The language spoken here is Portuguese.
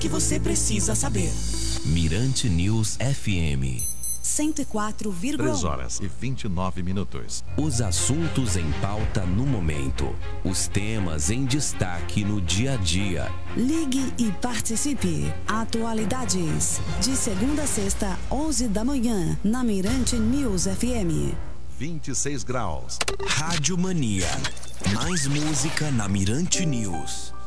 que você precisa saber. Mirante News FM 104,1. 3h29. Os assuntos em pauta no momento. Os temas em destaque no dia a dia. Ligue e participe. Atualidades. De segunda a sexta, 11 da manhã, na Mirante News FM. 26 graus. Rádio Mania. Mais música na Mirante News.